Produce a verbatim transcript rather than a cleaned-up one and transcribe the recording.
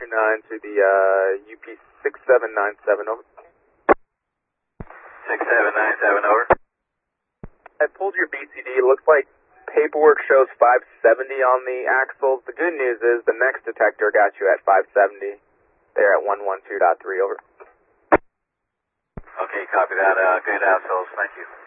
two nine to the uh, U P six seven nine seven, over. six seven nine seven, over. I pulled your B C D. Looks like paperwork shows five seventy on the axles. The good news is the next detector got you at five seventy. There at one one two point three, over. Okay, copy that. Uh, good assholes. Thank you.